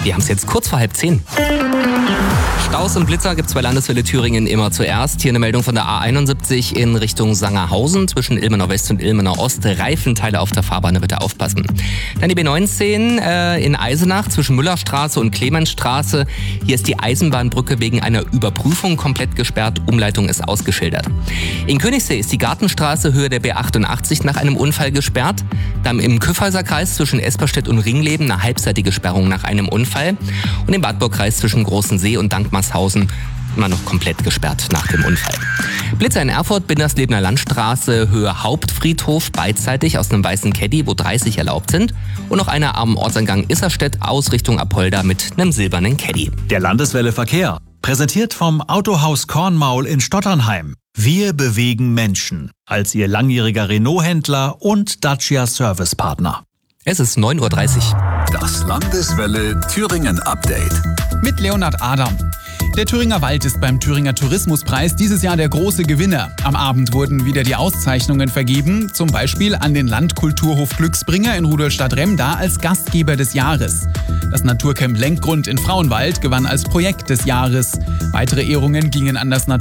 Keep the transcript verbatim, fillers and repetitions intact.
Wir haben es jetzt kurz vor halb zehn. Staus und Blitzer gibt es bei Landeswelle Thüringen immer zuerst. Hier eine Meldung von der A einundsiebzig in Richtung Sangerhausen zwischen Ilmenau West und Ilmenau Ost. Reifenteile auf der Fahrbahn, bitte aufpassen. Dann die B neunzehn äh, in Eisenach zwischen Müllerstraße und Clemensstraße. Hier ist die Eisenbahnbrücke wegen einer Überprüfung komplett gesperrt. Umleitung ist ausgeschildert. In Königssee ist die Gartenstraße Höhe der B achtundachtzig nach einem Unfall gesperrt. Dann im Kyffhäuserkreis zwischen Esperstedt und Ringleben eine halbseitige Sperrung nach einem Unfall. Und im Wartburgkreis zwischen Großen See und Dankmarshausen immer noch komplett gesperrt nach dem Unfall. Blitzer in Erfurt, Binderslebener Landstraße, Höhe Hauptfriedhof, beidseitig aus einem weißen Caddy, wo dreißig erlaubt sind. Und noch einer am Ortseingang Isserstedt aus Richtung Apolda mit einem silbernen Caddy. Der Landeswelle Verkehr, präsentiert vom Autohaus Kornmaul in Stotternheim. Wir bewegen Menschen als Ihr langjähriger Renault-Händler und Dacia-Servicepartner. Es ist neun Uhr dreißig. Das Landeswelle Thüringen Update. Mit Leonhard Adam. Der Thüringer Wald ist beim Thüringer Tourismuspreis dieses Jahr der große Gewinner. Am Abend wurden wieder die Auszeichnungen vergeben, zum Beispiel an den Landkulturhof Glücksbringer in Rudolstadt-Remda als Gastgeber des Jahres. Das Naturcamp Lenkgrund in Frauenwald gewann als Projekt des Jahres. Weitere Ehrungen gingen an das